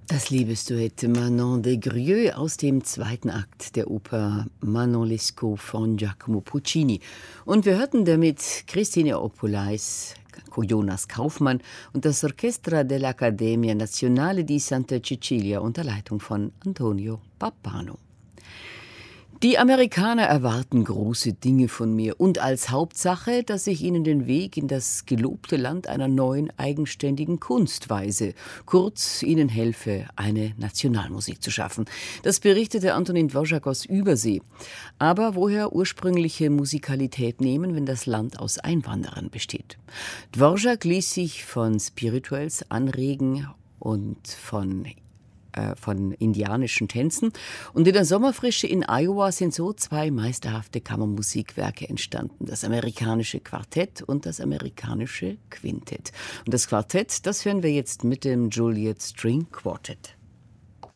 Das Liebesduett Manon des Grieux aus dem zweiten Akt der Oper Manon Lescaut von Giacomo Puccini. Und wir hörten damit Christine Opolais, Jonas Kaufmann und das Orchestra dell'Accademia Nazionale di Santa Cecilia unter Leitung von Antonio Pappano. Die Amerikaner erwarten große Dinge von mir und als Hauptsache, dass ich ihnen den Weg in das gelobte Land einer neuen eigenständigen Kunst weise, kurz ihnen helfe, eine Nationalmusik zu schaffen. Das berichtete Antonin Dvorak aus Übersee. Aber woher ursprüngliche Musikalität nehmen, wenn das Land aus Einwanderern besteht? Dvorak ließ sich von Spirituals anregen und von indianischen Tänzen. Und in der Sommerfrische in Iowa sind so zwei meisterhafte Kammermusikwerke entstanden. Das amerikanische Quartett und das amerikanische Quintett. Und das Quartett, das hören wir jetzt mit dem Juliet String Quartet.